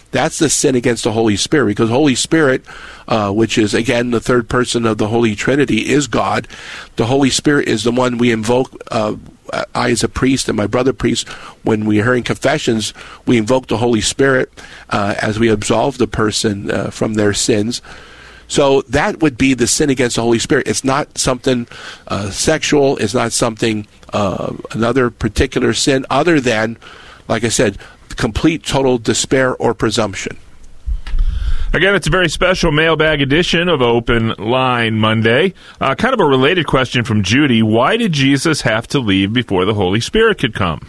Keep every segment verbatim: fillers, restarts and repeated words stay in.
That's the sin against the Holy Spirit, because the Holy Spirit, uh, which is, again, the third person of the Holy Trinity, is God. The Holy Spirit is the one we invoke. Uh, I, as a priest, and my brother priest, when we are hearing confessions, we invoke the Holy Spirit uh, as we absolve the person uh, from their sins. So that would be the sin against the Holy Spirit. It's not something uh, sexual. It's not something, uh, another particular sin, other than, like I said, complete, total despair or presumption. Again, it's a very special mailbag edition of Open Line Monday. Uh, kind of a related question from Judy. Why did Jesus have to leave before the Holy Spirit could come?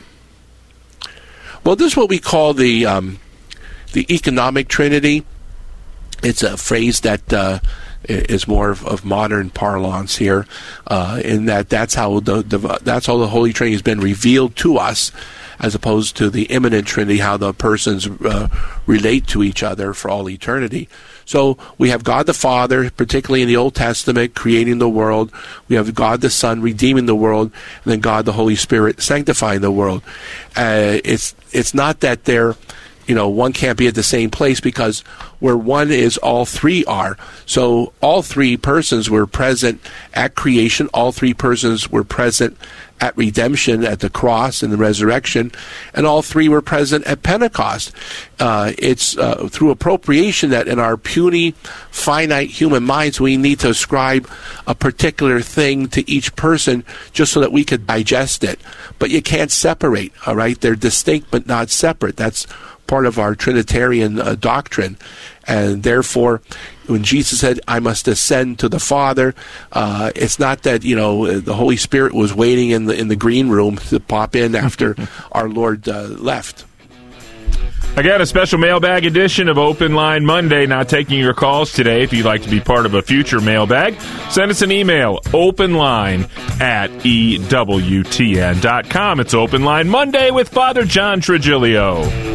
Well, this is what we call the um, the economic trinity. It's a phrase that uh, is more of, of modern parlance here, uh, in that that's how the, the that's how the Holy Trinity has been revealed to us, as opposed to the immanent Trinity, how the persons uh, relate to each other for all eternity. So we have God the Father, particularly in the Old Testament, creating the world. We have God the Son redeeming the world, and then God the Holy Spirit sanctifying the world. Uh, it's it's not that they're, you know, one can't be at the same place, because where one is, all three are. So all three persons were present at creation. All three persons were present at redemption, at the cross and the resurrection, and all three were present at Pentecost. Uh, it's uh, through appropriation that in our puny, finite human minds, we need to ascribe a particular thing to each person just so that we could digest it. But you can't separate, all right? They're distinct but not separate. That's part of our Trinitarian uh, doctrine. And therefore, when Jesus said, I must ascend to the Father, uh, it's not that, you know, the Holy Spirit was waiting in the in the green room to pop in after our Lord uh, left. Again, a special mailbag edition of Open Line Monday. Not taking your calls today. If you'd like to be part of a future mailbag, send us an email, openline at E W T N dot com. It's Open Line Monday with Father John Trigilio.